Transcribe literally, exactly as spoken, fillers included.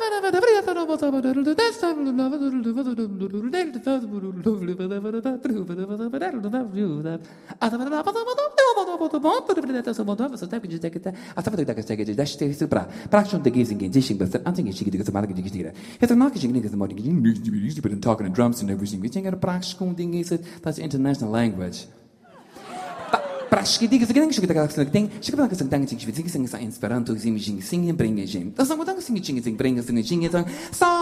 talking and drums and everything. We think that practical thing is it that's international language. Prachki diga se geng shukita ka ding shukita ka sang ting shi sing sing sa Esperanto sing sing sing bring sing. Da sang da sing sing sing bring sing sing